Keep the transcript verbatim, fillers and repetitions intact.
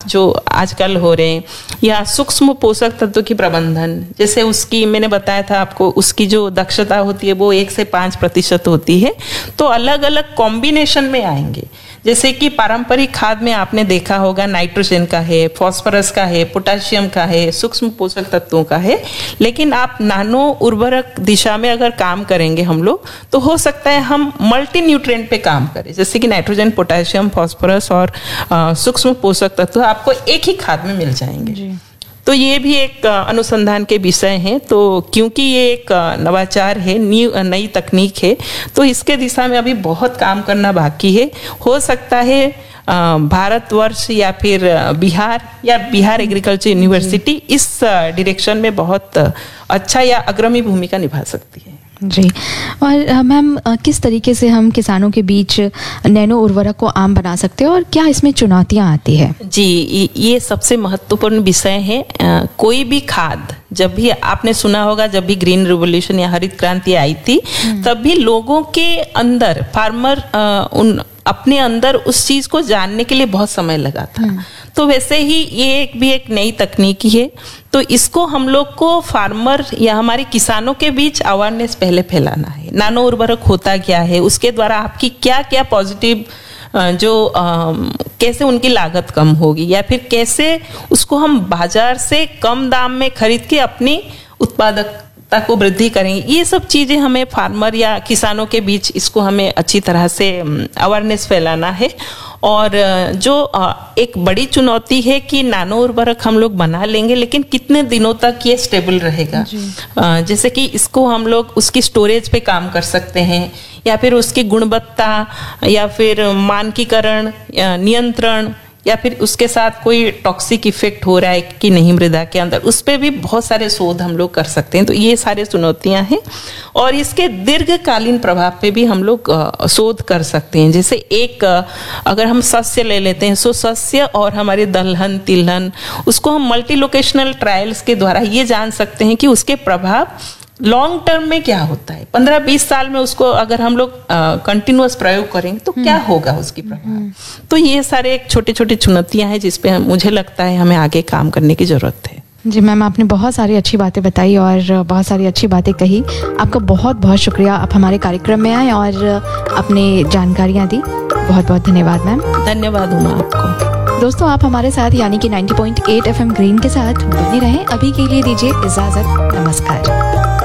जो आजकल हो रहे हैं, या सूक्ष्म पोषक तत्व की प्रबंधन, जैसे उसकी मैंने बताया था आपको, उसकी जो दक्षता होती है वो एक से पाँच प्रतिशत होती है। तो अलग अलग कॉम्बिनेशन में आएंगे, जैसे कि पारंपरिक खाद में आपने देखा होगा नाइट्रोजन का है, फास्फोरस का है, पोटेशियम का है, सूक्ष्म पोषक तत्वों का है। लेकिन आप नानो उर्वरक दिशा में अगर काम करेंगे हम लोग, तो हो सकता है हम मल्टी न्यूट्रिएंट पे काम करें, जैसे कि नाइट्रोजन, पोटेशियम, फास्फोरस और सूक्ष्म पोषक तत्व आपको एक ही खाद में मिल जाएंगे जी। तो ये भी एक अनुसंधान के विषय हैं। तो क्योंकि ये एक नवाचार है, नई तकनीक है, तो इसके दिशा में अभी बहुत काम करना बाकी है। हो सकता है भारतवर्ष या फिर बिहार या बिहार एग्रीकल्चर यूनिवर्सिटी इस डायरेक्शन में बहुत अच्छा या अग्रणी भूमिका निभा सकती है जी। और मैम, किस तरीके से हम किसानों के बीच नैनो उर्वरक को आम बना सकते हैं और क्या इसमें चुनौतियां आती है? जी, ये सबसे महत्वपूर्ण विषय है। कोई भी खाद, जब भी आपने सुना होगा, जब भी ग्रीन रिवोल्यूशन या हरित क्रांति आई थी, तब भी लोगों के अंदर, फार्मर उन अपने अंदर उस चीज को जानने के लिए बहुत समय लगा था। तो वैसे ही ये एक भी एक नई तकनीकी है, तो इसको हम लोग को फार्मर या हमारे किसानों के बीच अवेयरनेस पहले फैलाना है। नानो उर्वरक होता क्या है, उसके द्वारा आपकी क्या क्या पॉजिटिव जो आ, कैसे उनकी लागत कम होगी, या फिर कैसे उसको हम बाजार से कम दाम में खरीद के अपनी उत्पादकता को वृद्धि करेंगे। ये सब चीजें हमें फार्मर या किसानों के बीच इसको हमें अच्छी तरह से अवेयरनेस फैलाना है। और जो एक बड़ी चुनौती है कि नानो उर्वरक हम लोग बना लेंगे, लेकिन कितने दिनों तक ये स्टेबल रहेगा। जैसे कि इसको हम लोग उसकी स्टोरेज पे काम कर सकते हैं, या फिर उसकी गुणवत्ता, या फिर मानकीकरण, नियंत्रण, या फिर उसके साथ कोई टॉक्सिक इफेक्ट हो रहा है कि नहीं मृदा के अंदर, उस पर भी बहुत सारे शोध हम लोग कर सकते हैं। तो ये सारे चुनौतियां हैं, और इसके दीर्घकालीन प्रभाव पे भी हम लोग शोध कर सकते हैं। जैसे एक अगर हम सस्य ले लेते हैं, सो सस्य और हमारे दलहन, तिलहन, उसको हम मल्टी लोकेशनल ट्रायल्स के द्वारा ये जान सकते हैं कि उसके प्रभाव लॉन्ग टर्म में क्या होता है। पंद्रह बीस साल में उसको अगर हम लोग कंटिन्यूअस प्रयोग करेंगे तो क्या होगा उसकी प्रभाव। तो ये सारे एक छोटे छोटे चुनौतियां हैं जिसपे मुझे लगता है हमें आगे काम करने की जरूरत है। जी मैम, आपने बहुत सारी अच्छी बातें बताई और बहुत सारी अच्छी बातें कही। आपका बहुत बहुत शुक्रिया, आप हमारे कार्यक्रम में आए और अपनी जानकारियाँ दी। बहुत बहुत धन्यवाद मैम। धन्यवाद उमा आपको। दोस्तों, आप हमारे साथ यानी कि नब्बे पॉइंट आठ एफ एम ग्रीन के साथ बने रहें। अभी के लिए दीजिए इजाजत। नमस्कार।